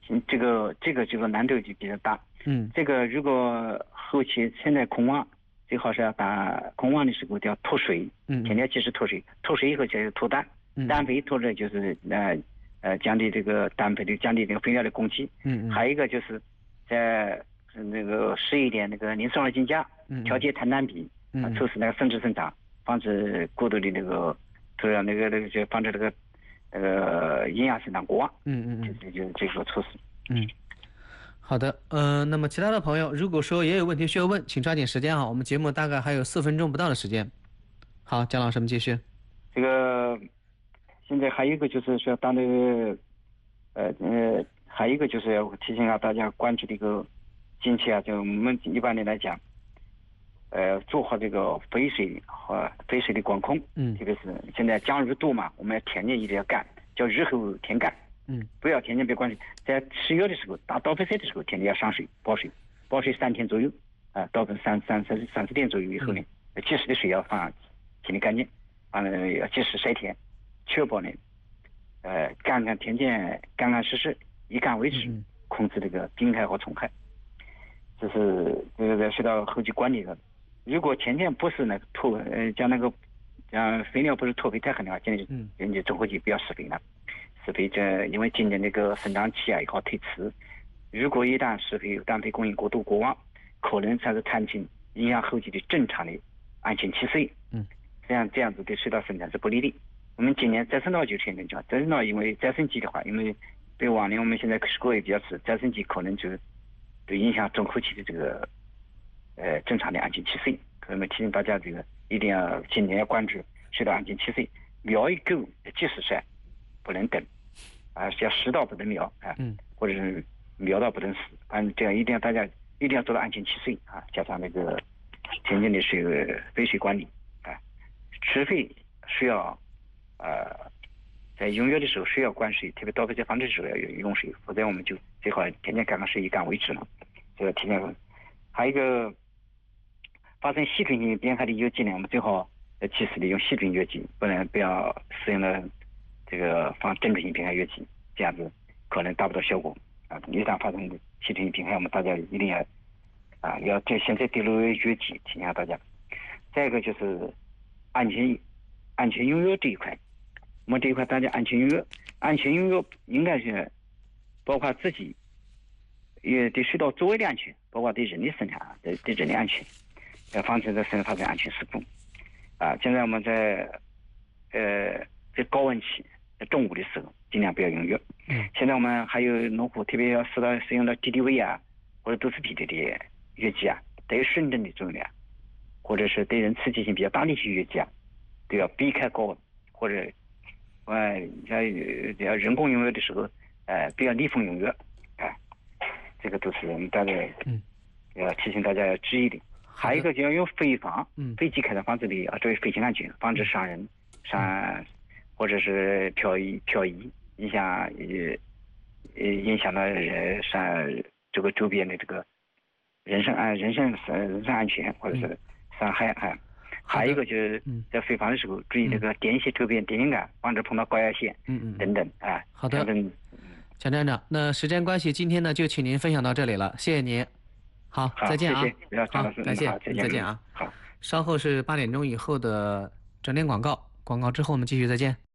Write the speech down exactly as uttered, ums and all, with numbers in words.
这个这个这个难度就比较大。 嗯， 这个如果后期现在空网，最好是要打空网的时候要脱水， 嗯， 天天及时脱水，脱水以后就是脱氮，氮肥脱着就是呃呃降低这个氮肥的降低这个肥料的供给。 嗯嗯， 还有一个就是在那个施一点那个磷酸二氢钾，调节碳氮比，啊，促使那个生殖生长，防止过度的那个土壤那个那个就防止这个那个营养生长过旺。 嗯嗯嗯， 这就是这个措施。 嗯。好的，嗯、呃，那么其他的朋友如果说也有问题需要问，请抓紧时间哈，我们节目大概还有四分钟不到的时间。好，姜老师，我们继续。 这个现在还有一个就是说，当这个呃呃，还有一个就是要提醒下大家关注这个近期啊，就我们一般的来讲，呃，做好这个肥水和肥水的管控，嗯，特别是现在降雨多嘛，我们田间一定要干，叫日后田干。嗯，不要天天别关水，在吃药的时候打倒肥菜的时候，天天要上水包水，包水三天左右，啊，倒分三三三三四天左右以后呢，及时的水要放清理干净，完了要及时晒田，确保呢，呃，干干田间干干湿湿，以干为止，控制这个病害和虫害，这是这个需到后期管理的。如果田间不是那个脱呃将那个将肥料不是脱肥太狠的话，建议人家种后期不要施肥了。施肥这因为今年那个生长期啊也好推迟，如果一旦施肥氮肥供应过度过旺，可能才是探亲影响后期的正常的安全气水。嗯，这样这样子对水稻生产是不利的。我们今年再生稻就天天讲，再生稻因为再生机的话，因为对往年我们现在水果也比较迟，再生机可能就对影响中后期的这个呃正常的安全气水。可能提醒大家这个一定要今年要关注水稻安全气水，苗一够及时晒，不能等。啊，要实到不能苗啊，嗯，或者是苗到不能死，反正这样一定要大家一定要做到安全气水啊，加上那个田间的水肥水管理啊，施肥需要呃在用药的时候需要灌水，特别倒肥菜防治的时候要用水，否则我们就最好天天干干水以干为止了。这个提前，还有一个发生细菌性病害的药剂呢，我们最好要及时的用细菌药剂，不能不要使用了。这个放针对性病害药剂，这样子可能达不到效果啊！一旦发生细菌性病害，我们大家一定要啊，要对现在对路药剂提醒大家。再一个就是安全安全用药这一块，我们这一块大家安全用药，安全用药应该是包括自己也对水稻作物的安全，包括对人的生产对对人的安全，要防止这生产发生安全事故啊！现在我们在呃在高温期。在中午的时候，尽量不要用药。嗯，现在我们还有农户特别要适当使用到敌敌畏啊，或者杜斯匹的的药剂啊，带有顺症的作用的，或者是对人刺激性比较大的一些药剂啊，都要避开高温，或者呃要要人工用药的时候，呃不要逆风用药啊，这个都是我们大家嗯要提醒大家要注意的。还有一个就要用飞防，嗯，飞机开展防止的啊，作为飞行安全，防止伤人伤。嗯或者是漂移漂移影响呃呃影响到人上这个周边的这个人身安人身人身安全或者是伤害啊。还有一个就是在飞防的时候注意那个电线周边电线杆，防止碰到高压线嗯嗯等等啊。 好的，蒋站长，那时间关系，今天呢就请您分享到这里了，谢谢您。好，再见啊！ 谢谢好， 感谢，再见啊！ 好， 稍后是八点钟以后的整点广告，广告之后我们继续再见。